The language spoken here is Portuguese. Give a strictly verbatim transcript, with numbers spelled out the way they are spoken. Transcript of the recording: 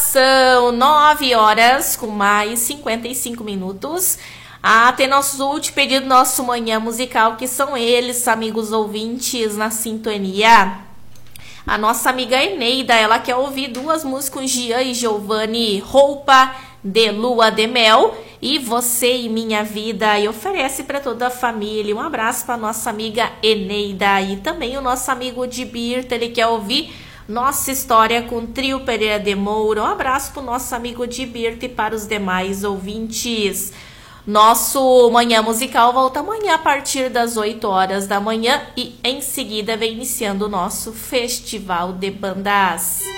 são nove horas com mais cinquenta e cinco minutos. Ah, tem nosso último pedido, nosso Manhã Musical, que são eles, amigos ouvintes, na sintonia. A nossa amiga Eneida, ela quer ouvir duas músicas com Gian e Giovanni, Roupa de Lua de Mel e Você e Minha Vida, e oferece para toda a família. Um abraço para nossa amiga Eneida e também o nosso amigo de Birta, ele quer ouvir Nossa História com Trio Pereira de Moura. Um abraço para o nosso amigo de Birta e para os demais ouvintes. Nosso Manhã Musical volta amanhã a partir das oito horas da manhã e em seguida vem iniciando o nosso Festival de Bandas.